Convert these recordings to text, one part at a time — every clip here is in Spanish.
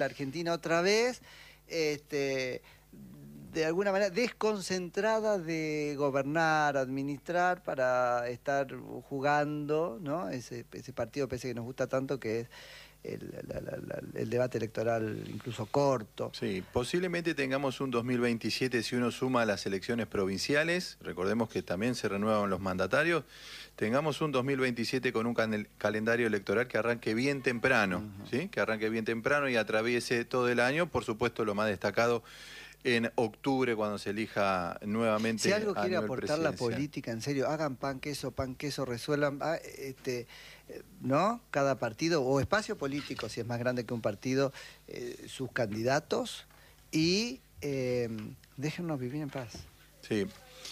la Argentina otra vez, de alguna manera desconcentrada de gobernar, administrar, para estar jugando, ¿no? Ese partido pese que nos gusta tanto, que es el debate electoral incluso corto. Sí, posiblemente tengamos un 2027 si uno suma las elecciones provinciales, recordemos que también se renuevan los mandatarios, tengamos un 2027 con un calendario electoral que arranque bien temprano, ¿sí? Que arranque bien temprano y atraviese todo el año, por supuesto lo más destacado en octubre cuando se elija nuevamente Si algo a quiere nivel aportar la presidencial. política, en serio, hagan pan, queso, resuelvan, ¿no? Cada partido, o espacio político, si es más grande que un partido, sus candidatos, y déjennos vivir en paz. Sí.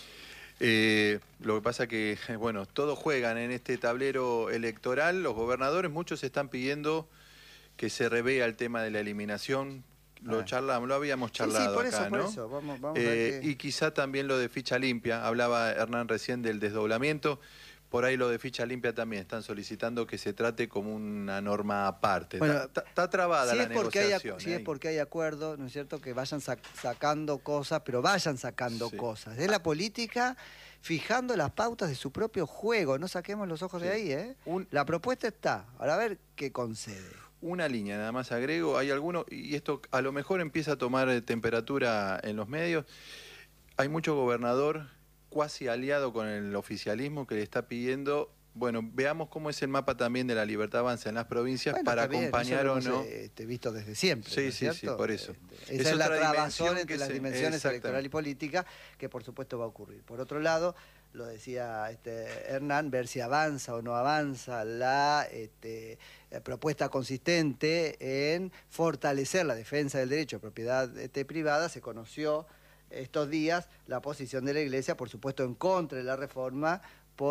Lo que pasa que, bueno, todos juegan en este tablero electoral, los gobernadores, muchos están pidiendo que se revea el tema de la eliminación. Lo habíamos charlado por acá, eso, por ¿no? eso. Vamos a ver Y quizá también lo de ficha limpia. Hablaba Hernán recién del desdoblamiento. Por ahí lo de ficha limpia también están solicitando que se trate como una norma aparte. Bueno, está trabada la negociación. Si es porque hay acuerdo, ¿no es cierto? Que vayan sacando cosas, pero vayan sacando cosas. Es la política fijando las pautas de su propio juego. No saquemos los ojos de ahí, ¿eh? La propuesta está. Ahora a ver qué concede. Una línea, nada más agrego, hay alguno, y esto a lo mejor empieza a tomar temperatura en los medios, hay mucho gobernador cuasi aliado con el oficialismo que le está pidiendo, bueno, veamos cómo es el mapa también de la libertad avanza en las provincias, bueno, para acompañar o no. Visto desde siempre. Sí, ¿no es sí, cierto? Por eso. Esa es la trabazón entre las dimensiones electoral y política, que por supuesto va a ocurrir. Por otro lado, lo decía Hernán, ver si avanza o no avanza la propuesta consistente en fortalecer la defensa del derecho a propiedad privada. Se conoció estos días la posición de la Iglesia, por supuesto en contra de la reforma,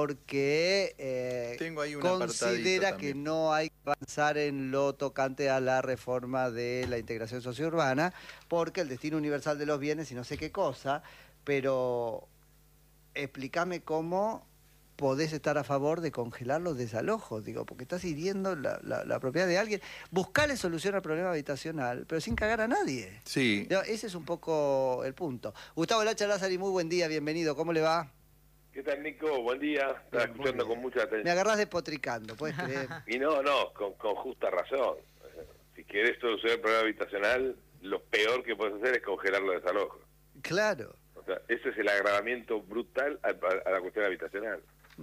porque considera que no hay que avanzar en lo tocante a la reforma de la integración sociourbana, porque el destino universal de los bienes y no sé qué cosa, pero explícame cómo podés estar a favor de congelar los desalojos, digo, porque estás hiriendo la propiedad de alguien. Buscarle solución al problema habitacional, pero sin cagar a nadie. Sí. Ese es un poco el punto. Gustavo Lacha Lázari, muy buen día, bienvenido, ¿cómo le va? ¿Qué tal, Nico? Buen día. Estaba escuchando con mucha atención. Me agarrás despotricando, ¿puedes creer? Y no, con justa razón. Si querés solucionar el problema habitacional, lo peor que puedes hacer es congelar los desalojos. Claro. O sea, ese es el agravamiento brutal a la cuestión habitacional.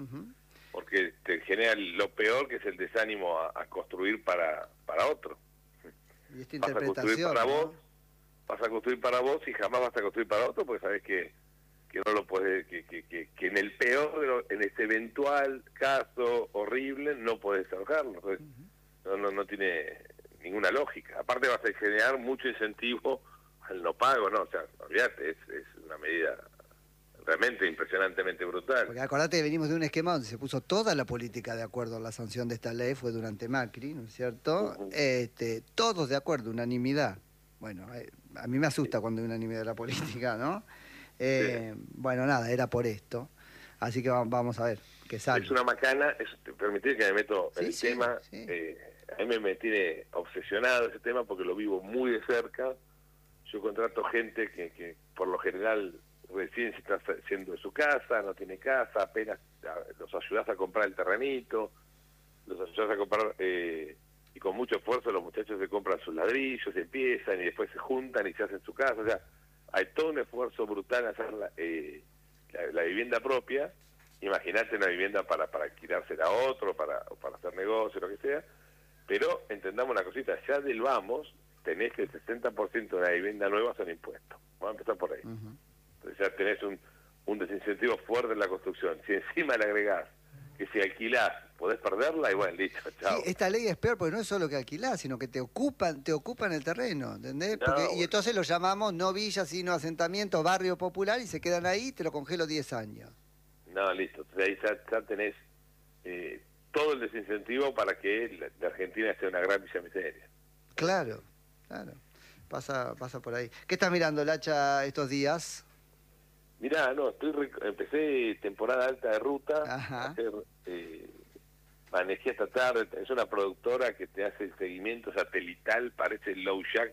Porque te genera lo peor, que es el desánimo a construir para otro. Y esta interpretación, vas a construir para vos y jamás vas a construir para otro, porque sabés que no lo podés, que en el peor, en este eventual caso horrible, no podés alojarlo. Entonces, no tiene ninguna lógica. Aparte vas a generar mucho incentivo al no pago, ¿no? O sea, olvídate, es una medida realmente impresionantemente brutal. Porque acordate que venimos de un esquema donde se puso toda la política de acuerdo a la sanción de esta ley, fue durante Macri, ¿no es cierto? Todos de acuerdo, unanimidad. Bueno, a mí me asusta cuando hay unanimidad de la política, ¿no? Bueno, nada, era por esto. Así que vamos a ver qué sale. Es una macana, permitir que me meto en el tema. A mí me tiene obsesionado ese tema porque lo vivo muy de cerca. Yo contrato gente que por lo general recién se está haciendo de su casa, no tiene casa, apenas los ayudás a comprar el terrenito, los ayudás a comprar, y con mucho esfuerzo los muchachos se compran sus ladrillos, empiezan y después se juntan y se hacen su casa. O sea, hay todo un esfuerzo brutal en hacer la vivienda propia. Imagínate una vivienda para alquilársela a otro, para hacer negocio, lo que sea. Pero entendamos una cosita, ya del vamos, tenés que el 60% de la vivienda nueva son impuestos. Vamos a empezar por ahí. Entonces ya tenés un desincentivo fuerte en la construcción. Si encima le agregás que si alquilás podés perderla, y bueno, listo, chao. Sí, esta ley es peor porque no es solo que alquilás, sino que te ocupan el terreno, ¿entendés? Y entonces lo llamamos no villa, sino asentamiento, barrio popular, y se quedan ahí y te lo congelo 10 años. No, listo. Entonces ahí ya tenés todo el desincentivo para que la Argentina sea una gran villa miseria. Claro. Pasa por ahí. ¿Qué estás mirando, Lacha, estos días? Mirá, empecé temporada alta de ruta, Ajá. a hacer manejé esta tarde, es una productora que te hace el seguimiento satelital, parece Low Jack,